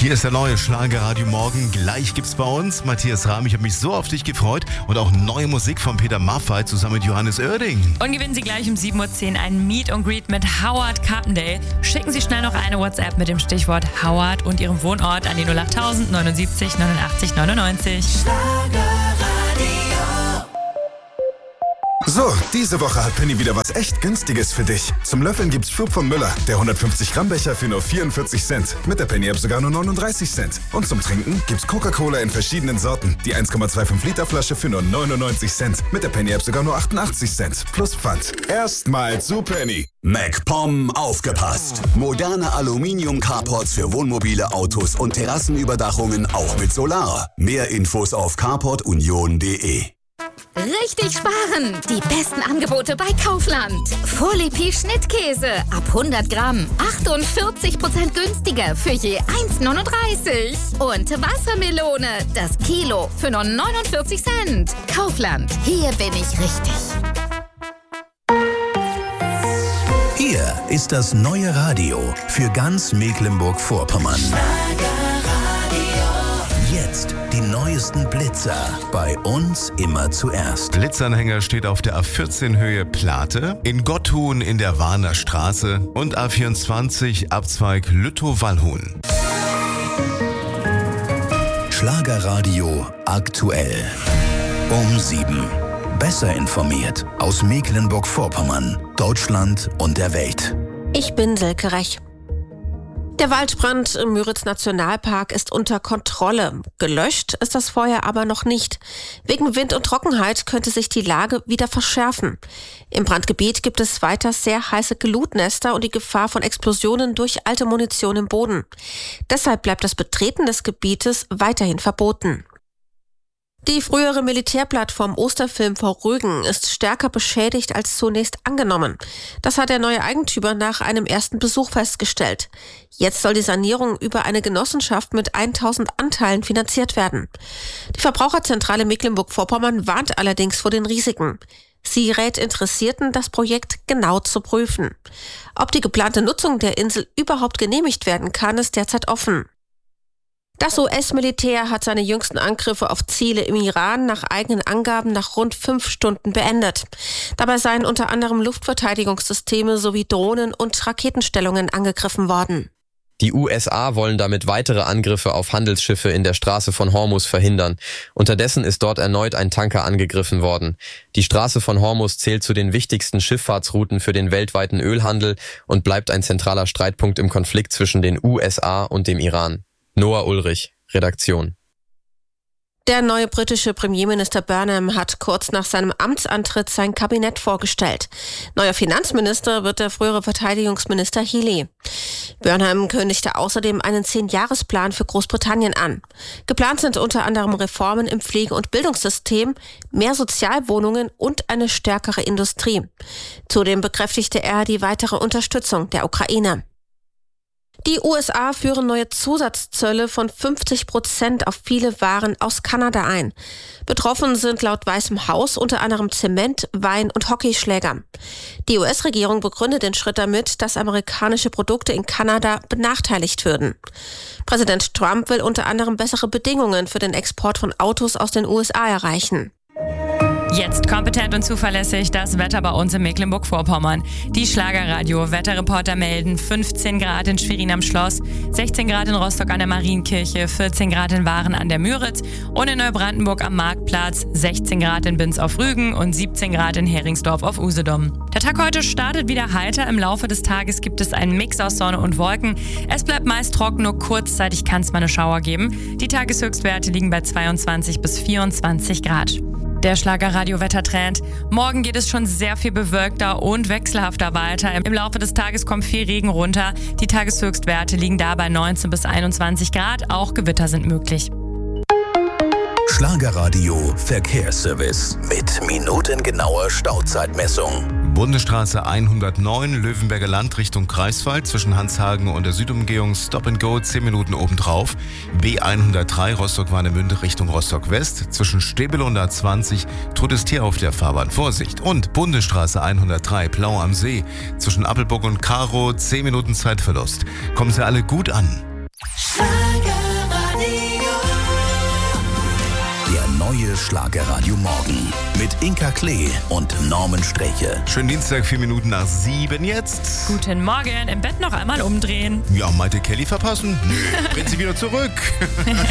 Hier ist der neue Schlagerradio Morgen. Gleich gibt's bei uns Matthias Rahm. Ich habe mich so auf dich gefreut. Und auch neue Musik von Peter Maffay zusammen mit Johannes Oerding. Und gewinnen Sie gleich um 7.10 Uhr ein Meet and Greet mit Howard Carpendale. Schicken Sie schnell noch eine WhatsApp mit dem Stichwort Howard und Ihrem Wohnort an die 08000 79 89 99. So, diese Woche hat Penny wieder was echt Günstiges für dich. Zum Löffeln gibt's Flug von Müller, der 150 Gramm Becher für nur 44 Cent. Mit der Penny App sogar nur 39 Cent. Und zum Trinken gibt's Coca-Cola in verschiedenen Sorten. Die 1,25 Liter Flasche für nur 99 Cent. Mit der Penny App sogar nur 88 Cent. Plus Pfand. Erstmal zu Penny. MacPom aufgepasst. Moderne Aluminium-Carports für Wohnmobile, Autos und Terrassenüberdachungen auch mit Solar. Mehr Infos auf carportunion.de. Richtig sparen! Die besten Angebote bei Kaufland. Folie Schnittkäse ab 100 Gramm. 48% günstiger für je 1,39. Und Wassermelone, das Kilo für nur 49 Cent. Kaufland, hier bin ich richtig. Hier ist das neue Radio für ganz Mecklenburg-Vorpommern. Jetzt die neuesten Blitzer. Bei uns immer zuerst. Blitzanhänger steht auf der A14 Höhe Plate, in Gotthun in der Warner Straße und A24 Abzweig Lüttow-Wallhuhn. Schlagerradio aktuell. Um 7. Besser informiert aus Mecklenburg-Vorpommern, Deutschland und der Welt. Ich bin Silke Rech. Der Waldbrand im Müritz-Nationalpark ist unter Kontrolle. Gelöscht ist das Feuer aber noch nicht. Wegen Wind und Trockenheit könnte sich die Lage wieder verschärfen. Im Brandgebiet gibt es weiter sehr heiße Glutnester und die Gefahr von Explosionen durch alte Munition im Boden. Deshalb bleibt das Betreten des Gebietes weiterhin verboten. Die frühere Militärplattform Osterfilm vor Rügen ist stärker beschädigt als zunächst angenommen. Das hat der neue Eigentümer nach einem ersten Besuch festgestellt. Jetzt soll die Sanierung über eine Genossenschaft mit 1000 Anteilen finanziert werden. Die Verbraucherzentrale Mecklenburg-Vorpommern warnt allerdings vor den Risiken. Sie rät Interessierten, das Projekt genau zu prüfen. Ob die geplante Nutzung der Insel überhaupt genehmigt werden kann, ist derzeit offen. Das US-Militär hat seine jüngsten Angriffe auf Ziele im Iran nach eigenen Angaben nach rund 5 Stunden beendet. Dabei seien unter anderem Luftverteidigungssysteme sowie Drohnen und Raketenstellungen angegriffen worden. Die USA wollen damit weitere Angriffe auf Handelsschiffe in der Straße von Hormuz verhindern. Unterdessen ist dort erneut ein Tanker angegriffen worden. Die Straße von Hormuz zählt zu den wichtigsten Schifffahrtsrouten für den weltweiten Ölhandel und bleibt ein zentraler Streitpunkt im Konflikt zwischen den USA und dem Iran. Noah Ulrich, Redaktion. Der neue britische Premierminister Burnham hat kurz nach seinem Amtsantritt sein Kabinett vorgestellt. Neuer Finanzminister wird der frühere Verteidigungsminister Healey. Burnham kündigte außerdem einen 10-Jahresplan für Großbritannien an. Geplant sind unter anderem Reformen im Pflege- und Bildungssystem, mehr Sozialwohnungen und eine stärkere Industrie. Zudem bekräftigte er die weitere Unterstützung der Ukraine. Die USA führen neue Zusatzzölle von 50% auf viele Waren aus Kanada ein. Betroffen sind laut Weißem Haus unter anderem Zement, Wein und Hockeyschläger. Die US-Regierung begründet den Schritt damit, dass amerikanische Produkte in Kanada benachteiligt würden. Präsident Trump will unter anderem bessere Bedingungen für den Export von Autos aus den USA erreichen. Jetzt kompetent und zuverlässig das Wetter bei uns in Mecklenburg-Vorpommern. Die Schlagerradio-Wetterreporter melden 15 Grad in Schwerin am Schloss, 16 Grad in Rostock an der Marienkirche, 14 Grad in Waren an der Müritz und in Neubrandenburg am Marktplatz, 16 Grad in Binz auf Rügen und 17 Grad in Heringsdorf auf Usedom. Der Tag heute startet wieder heiter. Im Laufe des Tages gibt es einen Mix aus Sonne und Wolken. Es bleibt meist trocken, nur kurzzeitig kann es mal eine Schauer geben. Die Tageshöchstwerte liegen bei 22 bis 24 Grad. Der Schlagerradio-Wettertrend. Morgen geht es schon sehr viel bewölkter und wechselhafter weiter. Im Laufe des Tages kommt viel Regen runter. Die Tageshöchstwerte liegen da bei 19 bis 21 Grad. Auch Gewitter sind möglich. Schlagerradio Verkehrsservice mit minutengenauer Stauzeitmessung. Bundesstraße 109, Löwenberger Land Richtung Greifswald, zwischen Hanshagen und der Südumgehung Stop and Go, 10 Minuten obendrauf. B103 Rostock-Warnemünde Richtung Rostock-West, zwischen Stäbele und A20 totes Tier auf der Fahrbahn, Vorsicht. Und Bundesstraße 103 Plau am See, zwischen Appelburg und Karow, 10 Minuten Zeitverlust. Kommen Sie alle gut an. Schlager. neue Schlagerradio Morgen mit Inka Klee und Norman Streche. Schönen Dienstag, 4 Minuten nach 7 jetzt. Guten Morgen, im Bett noch einmal umdrehen. Ja, Maite Kelly verpassen? Nö, bringt sie wieder zurück.